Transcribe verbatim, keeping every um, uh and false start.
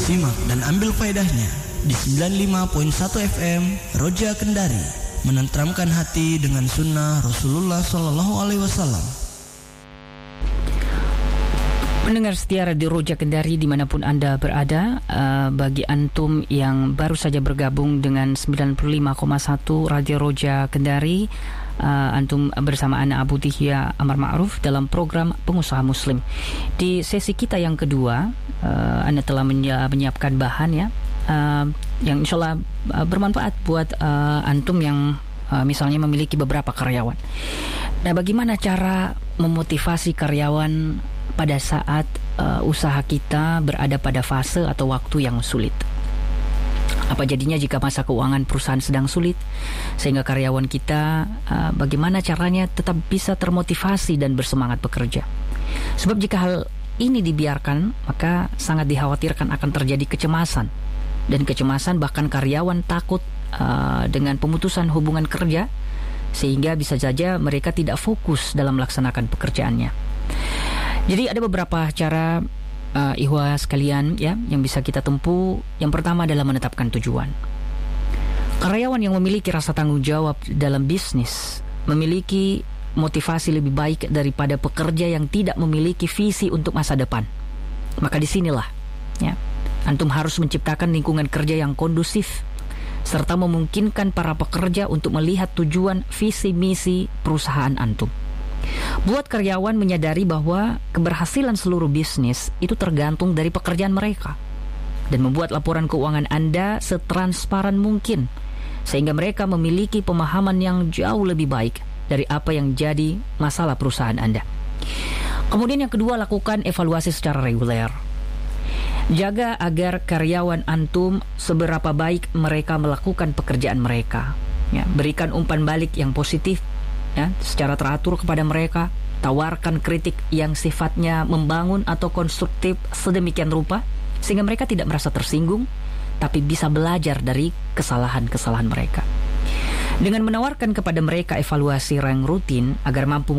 Simak dan ambil faedahnya di sembilan puluh lima koma satu F M Roja Kendari, menenteramkan hati dengan sunnah Rasulullah Sallallahu Alaihi Wasallam. Pendengar setia Radio Roja Kendari dimanapun Anda berada, uh, bagi antum yang baru saja bergabung dengan sembilan puluh lima koma satu Radio Roja Kendari, uh, antum bersama Ana Abu Tihya Amar Ma'ruf dalam program Pengusaha Muslim. Di sesi kita yang kedua, uh, Anda telah menyiapkan bahan ya, uh, yang insyaAllah uh, bermanfaat buat uh, antum yang uh, misalnya memiliki beberapa karyawan. Nah, bagaimana cara memotivasi karyawan pada saat uh, usaha kita berada pada fase atau waktu yang sulit? Apa jadinya jika masa keuangan perusahaan sedang sulit, sehingga karyawan kita uh, bagaimana caranya tetap bisa termotivasi dan bersemangat bekerja? Sebab jika hal ini dibiarkan, maka sangat dikhawatirkan akan terjadi kecemasan, dan kecemasan bahkan karyawan takut uh, dengan pemutusan hubungan kerja, sehingga bisa saja mereka tidak fokus dalam melaksanakan pekerjaannya. Jadi ada beberapa cara uh, ikhwah sekalian ya yang bisa kita tempuh. Yang pertama adalah menetapkan tujuan. Karyawan yang memiliki rasa tanggung jawab dalam bisnis memiliki motivasi lebih baik daripada pekerja yang tidak memiliki visi untuk masa depan. Maka disinilah ya, antum harus menciptakan lingkungan kerja yang kondusif serta memungkinkan para pekerja untuk melihat tujuan visi misi perusahaan antum. Buat karyawan menyadari bahwa keberhasilan seluruh bisnis itu tergantung dari pekerjaan mereka, dan membuat laporan keuangan Anda setransparan mungkin, sehingga mereka memiliki pemahaman yang jauh lebih baik dari apa yang jadi masalah perusahaan Anda. Kemudian yang kedua, lakukan evaluasi secara reguler. Jaga agar karyawan antum seberapa baik mereka melakukan pekerjaan mereka ya, berikan umpan balik yang positif ya, secara teratur kepada mereka. Tawarkan kritik yang sifatnya membangun atau konstruktif sedemikian rupa sehingga mereka tidak merasa tersinggung, tapi bisa belajar dari kesalahan-kesalahan mereka. Dengan menawarkan kepada mereka evaluasi yang rutin agar mampu